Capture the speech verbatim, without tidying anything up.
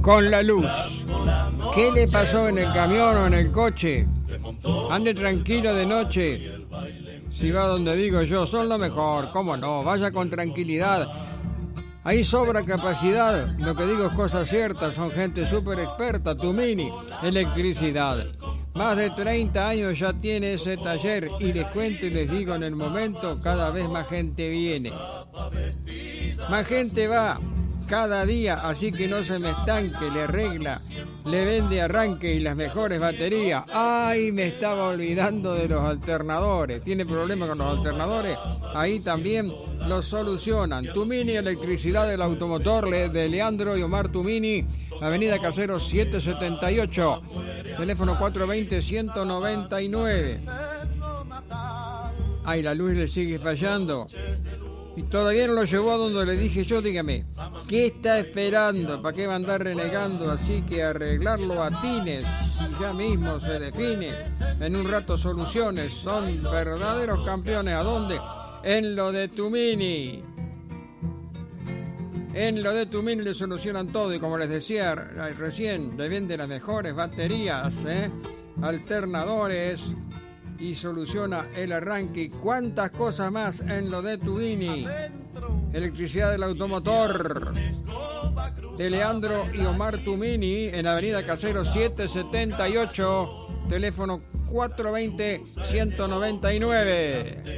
con la luz. ¿Qué le pasó en el camión o en el coche? Ande tranquilo de noche. Si va donde digo yo, son lo mejor. ¿Cómo no? Vaya con tranquilidad. Ahí sobra capacidad. Lo que digo es cosas ciertas. Son gente súper experta. Tumini, electricidad. Más de treinta años ya tiene ese taller. Y les cuento y les digo, en el momento cada vez más gente viene. Más gente va cada día, así que no se me estanque, le arregla, le vende arranque y las mejores baterías. ¡Ay, me estaba olvidando de los alternadores! ¿Tiene problema con los alternadores? Ahí también lo solucionan. Tumini, electricidad del automotor de Leandro y Omar Tumini, Avenida Caseros setecientos setenta y ocho, teléfono cuatro dos cero, uno nueve nueve. Ay, la luz le sigue fallando. Y todavía no lo llevó a donde le dije yo. Dígame, ¿qué está esperando? ¿Para qué va a andar renegando? Así que arreglarlo a tines, si ya mismo se define. En un rato soluciones, son verdaderos campeones. ¿A dónde? En lo de Tumini. En lo de Tumini le solucionan todo. Y como les decía recién, le venden las mejores baterías, ¿eh? alternadores, y soluciona el arranque y cuántas cosas más en lo de Tumini. Electricidad del automotor de Leandro y Omar Tumini, en Avenida Caseros setecientos setenta y ocho, teléfono cuatro dos cero, uno nueve nueve.